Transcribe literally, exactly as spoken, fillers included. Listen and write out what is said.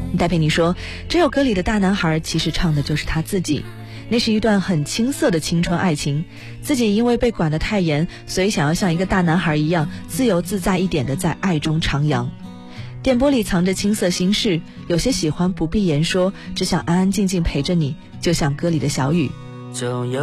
戴佩妮说，这首歌里的大男孩其实唱的就是他自己，那是一段很青涩的青春爱情，自己因为被管得太严，所以想要像一个大男孩一样自由自在一点的在爱中徜徉。电波里藏着青涩心事，有些喜欢不必言说，只想安安静静陪着你，就像歌里的小雨。 总有